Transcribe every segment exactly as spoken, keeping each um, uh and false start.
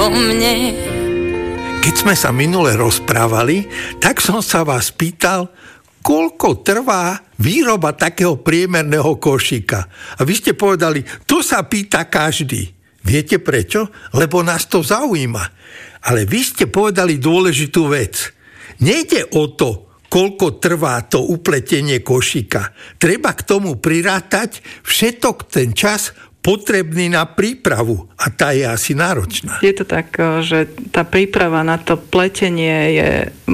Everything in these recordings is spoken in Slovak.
o mne. Keď sme sa minule rozprávali, tak som sa vás pýtal, koľko trvá výroba takého priemerného košíka. A vy ste povedali, to sa pýta každý. Viete prečo? Lebo nás to zaujíma. Ale vy ste povedali dôležitú vec. Nejde o to, koľko trvá to upletenie košíka. Treba k tomu prirátať všetok ten čas potrebný na prípravu a tá je asi náročná. Je to tak, že tá príprava na to pletenie je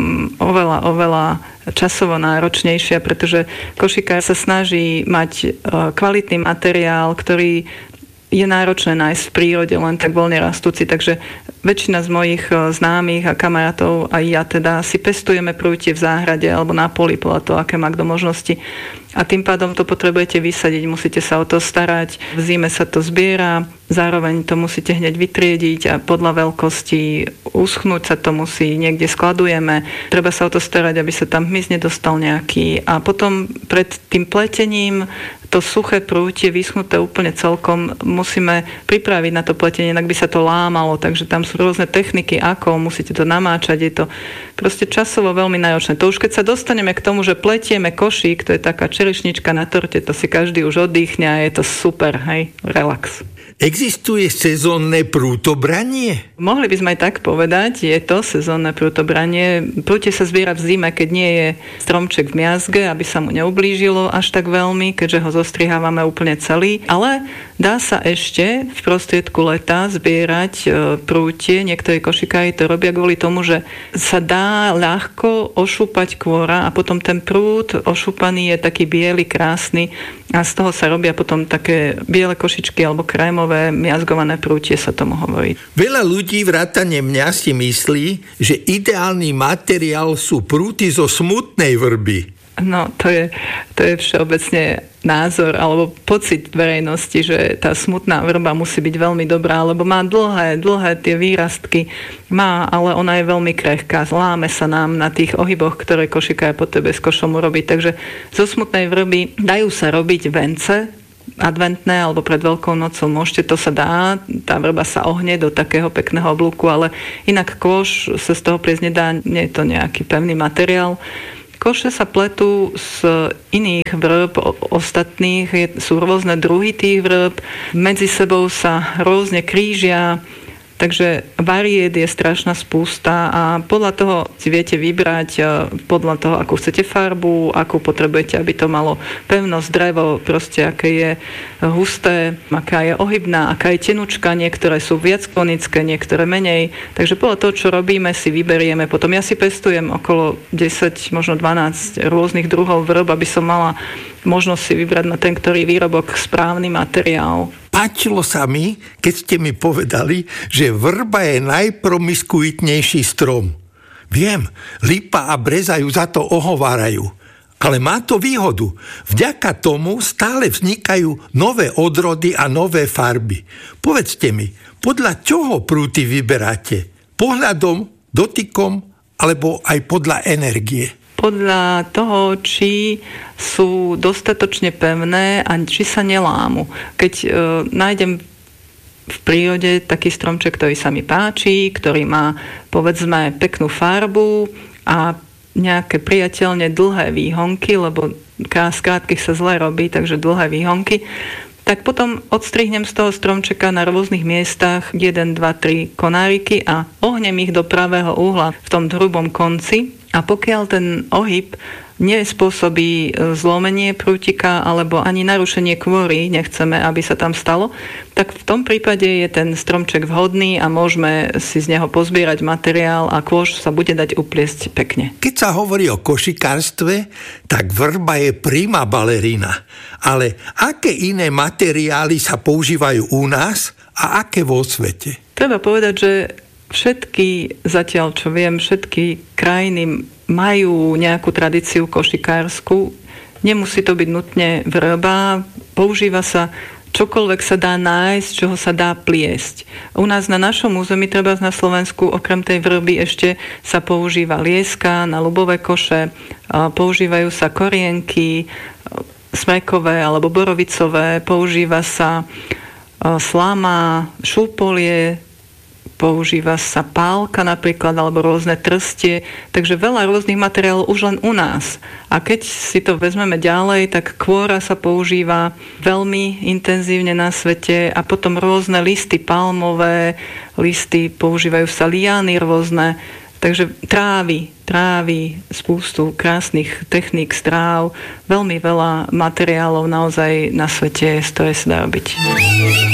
oveľa, oveľa časovo náročnejšia, pretože košikár sa snaží mať kvalitný materiál, ktorý je náročné nájsť v prírode len tak voľne rastúci, takže väčšina z mojich známych a kamarátov a ja teda si pestujeme prútie v záhrade alebo na poli podľa toho, aké má kto možnosti. A tým pádom to potrebujete vysadiť, musíte sa o to starať, v zime sa to zbiera, zároveň to musíte hneď vytriediť a podľa veľkosti uschnúť sa to musí, niekde skladujeme, treba sa o to starať, aby sa tam hmyz nedostal nejaký a potom pred tým pletením to suché prútie vyschnuté úplne celkom musíme pripraviť na to pletenie, inak by sa to lámalo, takže tam sú rôzne techniky, ako musíte to namáčať, je to proste časovo veľmi náročné. To už keď sa dostaneme k tomu, že pletieme košík, to je taká čerešnička na torte, to si každý už oddychne a je to super, hej, relax. Existuje sezónne prútobranie? Mohli by sme aj tak povedať, je to sezónne prútobranie. Prútie sa zbiera v zime, keď nie je stromček v miazge, aby sa mu neublížilo až tak veľmi, keďže ho zostrihávame úplne celý. Ale dá sa ešte v prostriedku leta zbierať prútie. Niektorí košikári to robia kvôli tomu, že sa dá ľahko ošúpať kôra a potom ten prút ošúpaný je taký biely, krásny a z toho sa robia potom také biele košičky alebo krémové, miazgované prútie sa tomu hovorí. Veľa ľudí vrátane mňa si myslí, že ideálny materiál sú prúty zo smutnej vrby. No, to je, to je všeobecne názor alebo pocit verejnosti, že tá smutná vrba musí byť veľmi dobrá, lebo má dlhé, dlhé tie výrastky, má, ale ona je veľmi krehká, zláme sa nám na tých ohyboch, ktoré košikár potrebuje s košom urobiť. Takže zo smutnej vrby dajú sa robiť vence, adventné alebo pred Veľkou nocou môžete, to sa dá, tá vrba sa ohne do takého pekného oblúku, ale inak kôš sa z toho pliesť nedá, nie je to nejaký pevný materiál. Koše sa pletú z iných vrb ostatných, je, sú rôzne druhy tých vrb, medzi sebou sa rôzne krížia, takže variét je strašná spústa a podľa toho si viete vybrať, podľa toho, akú chcete farbu, akú potrebujete, aby to malo pevnosť, drevo, proste aké je husté, aká je ohybná, aká je tenučka, niektoré sú viac klonické, niektoré menej, takže podľa toho, čo robíme, si vyberieme. Potom ja si pestujem okolo desať, možno dvanásť rôznych druhov vrb, aby som mala možnosť si vybrať na ten, ktorý výrobok správny materiál. Páčilo sa mi, keď ste mi povedali, že vrba je najpromiskuitnejší strom. Viem, lipa a breza ju za to ohovárajú. Ale má to výhodu. Vďaka tomu stále vznikajú nové odrody a nové farby. Povedzte mi, podľa čoho prúty vyberáte? Pohľadom, dotykom alebo aj podľa energie? Podľa toho, či sú dostatočne pevné a či sa nelámu. Keď e, nájdem v prírode taký stromček, ktorý sa mi páči, ktorý má, povedzme, peknú farbu a nejaké priateľne dlhé výhonky, lebo z krátkych sa zle robí, takže dlhé výhonky, tak potom odstrihnem z toho stromčeka na rôznych miestach jeden, dva, tri konáriky a ohnem ich do pravého uhla v tom hrubom konci. A pokiaľ ten ohyb nespôsobí zlomenie prútika alebo ani narušenie kôry, nechceme, aby sa tam stalo, tak v tom prípade je ten stromček vhodný a môžeme si z neho pozbierať materiál a kôž sa bude dať upliesť pekne. Keď sa hovorí o košikárstve, tak vrba je prima balerina. Ale aké iné materiály sa používajú u nás a aké vo svete? Treba povedať, že všetky, zatiaľ čo viem, všetky krajiny majú nejakú tradíciu košikársku. Nemusí to byť nutne vrba. Používa sa čokoľvek sa dá nájsť, čoho sa dá pliesť. U nás na našom území, treba na Slovensku, okrem tej vrby ešte sa používa lieska na ľubové koše, používajú sa korienky smrekové alebo borovicové, používa sa slama, šúpolie, používa sa pálka napríklad, alebo rôzne trstie, takže veľa rôznych materiálov už len u nás. A keď si to vezmeme ďalej, tak kôra sa používa veľmi intenzívne na svete a potom rôzne listy palmové, listy, používajú sa liány rôzne, takže trávy, trávy, spústu krásnych techník stráv, veľmi veľa materiálov naozaj na svete, z ktoré sa dá robiť.